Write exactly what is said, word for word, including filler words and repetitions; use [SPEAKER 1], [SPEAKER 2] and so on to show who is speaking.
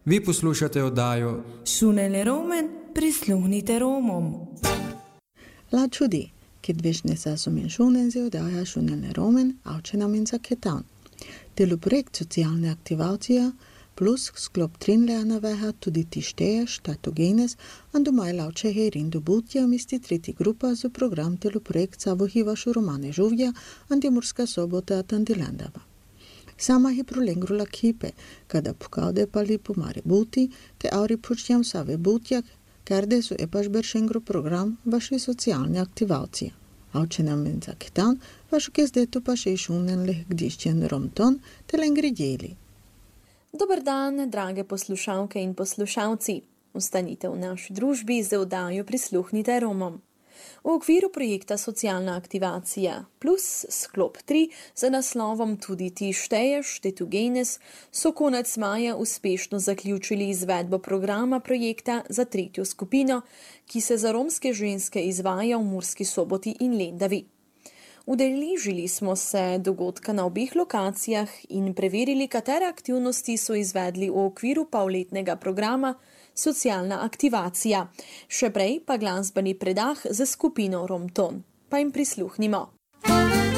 [SPEAKER 1] Vi poslušate oddajo
[SPEAKER 2] Šunele Romen, prisluhnite Romom.
[SPEAKER 3] La čudi, kad višne sazumen šunen se oddaja Šunele Romen, avčenam in zaketan. Delu projekt socialne aktivacija plus sklop trinleana veha tudi tišteja štatogenes ando maj lauče herin do butja misti treti grupa za program delu projekt savohiva šuromane žuvja andi Murska Sobota tandilandava. Sama hi prolengrula kipe, kada pukaude pali pomare buti, te auri počnjam save butjak, kerde su epaš beršengru program vaši socialne aktivacije. Aučenam in zaketan, vašu kezdetu pa še išunen leh gdišćen romton, te lengri dijeli.
[SPEAKER 4] Dobar dan, drage poslušalke in poslušalci. Ustanite v naši družbi z oddajo Prisluhnite Romom. V okviru projekta Socialna aktivacija plus sklop tri za naslovom Tudi ti šteješ, Tetugenes so konec maja uspešno zaključili izvedbo programa projekta za tretjo skupino, ki se za romske ženske izvaja v Murski Soboti in Lendavi. Udeležili smo se dogodka na obeh lokacijah in preverili, katere aktivnosti so izvedli v okviru polletnega programa Socialna aktivacija. Še prej pa glasbeni predah za skupino Romton. Pa jim prisluhnimo.